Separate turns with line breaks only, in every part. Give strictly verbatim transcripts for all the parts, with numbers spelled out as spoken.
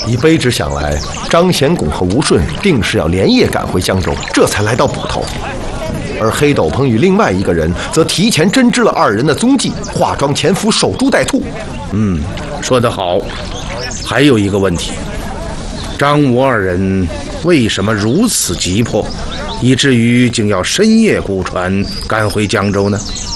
以卑职想来，张显拱和吴顺定是要连夜赶回江州，这才来到捕头。而黑斗篷与另外一个人则提前侦知了二人的踪迹，化妆潜伏，守株待兔。
嗯，说得好。还有一个问题，张吴二人为什么如此急迫，以至于竟要深夜雇船赶回江州呢？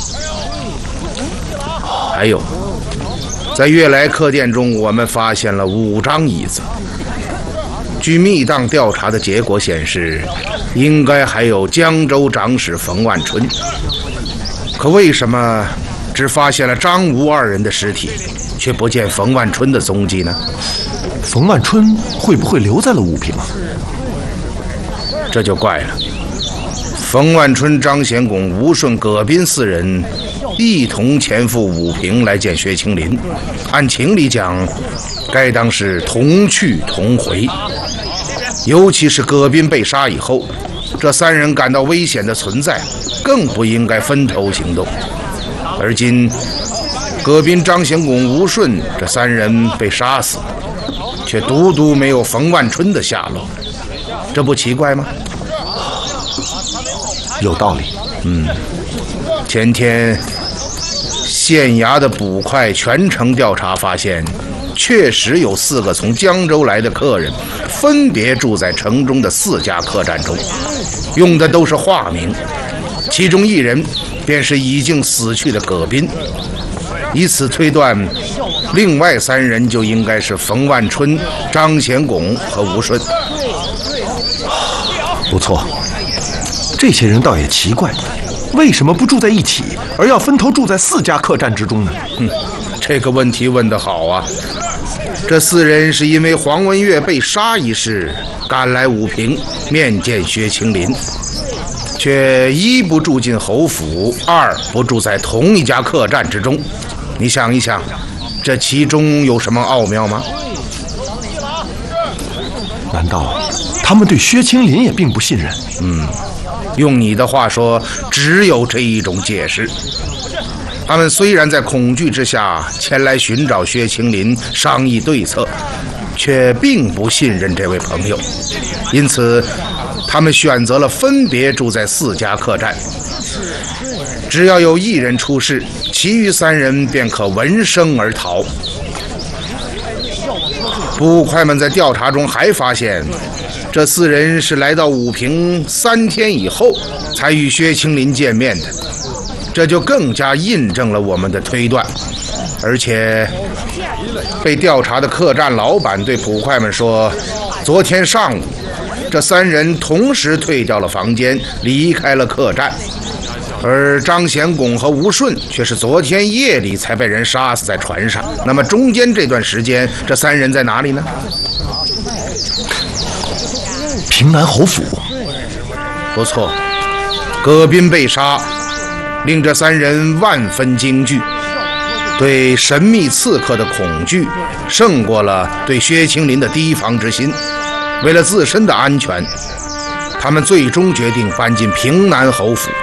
还有，在悦来客店中，我们发现了五张椅子。据密档调查的结果显示，应该还有江州长史冯万春。可为什么只发现了张吴二人的尸体，却不见冯万春的踪迹呢？
冯万春会不会留在了武平？
这就怪了。冯万春、张显拱、吴顺、葛斌四人一同前赴武平来见薛青林，按情理讲，该当是同去同回。尤其是葛斌被杀以后，这三人感到危险的存在，更不应该分头行动。而今葛斌、张显拱、吴顺这三人被杀死，却独独没有冯万春的下落，这不奇怪吗？
有道理。
嗯，前天县衙的捕快全程调查发现，确实有四个从江州来的客人，分别住在城中的四家客栈中，用的都是化名，其中一人便是已经死去的葛斌。以此推断，另外三人就应该是冯万春、张显拱和吴顺。
不错，这些人倒也奇怪，为什么不住在一起，而要分头住在四家客栈之中呢？
嗯，这个问题问得好啊！这四人是因为黄文岳被杀一事赶来武平面见薛青林，却一不住进侯府，二不住在同一家客栈之中。你想一想，这其中有什么奥妙吗？
难道他们对薛青林也并不信任？
嗯，用你的话说，只有这一种解释。他们虽然在恐惧之下前来寻找薛青林商议对策，却并不信任这位朋友，因此他们选择了分别住在四家客栈。只要有一人出事，其余三人便可闻声而逃。捕快们在调查中还发现，这四人是来到武平三天以后才与薛青林见面的，这就更加印证了我们的推断。而且被调查的客栈老板对捕快们说，昨天上午这三人同时退掉了房间，离开了客栈，而张显拱和吴顺却是昨天夜里才被人杀死在船上。那么中间这段时间，这三人在哪里呢？
平南侯府。
不错，葛斌被杀，令这三人万分惊惧，对神秘刺客的恐惧胜过了对薛青林的提防之心。为了自身的安全，他们最终决定搬进平南侯府。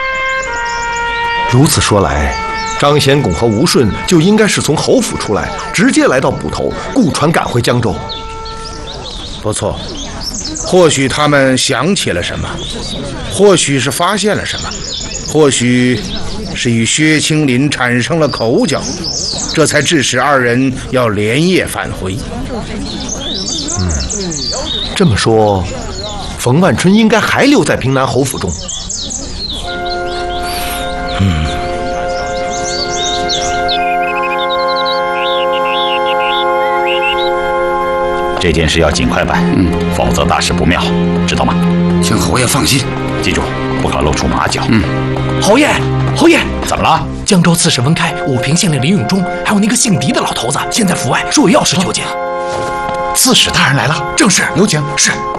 如此说来，张显拱和吴顺就应该是从侯府出来，直接来到捕头，雇船赶回江州。
不错，或许他们想起了什么，或许是发现了什么，或许是与薛青林产生了口角，这才致使二人要连夜返回。
嗯，这么说，冯万春应该还留在平南侯府中。
嗯，
这件事要尽快办，嗯，否则大事不妙，知道吗？
请侯爷放心，
记住，不可露出马脚。
嗯，
侯爷，侯爷，
怎么了？
江州刺史文开、武平县令林永忠，还有那个姓狄的老头子，现在府外说有要事求见。
刺史大人来了，
正是。
有请。
是。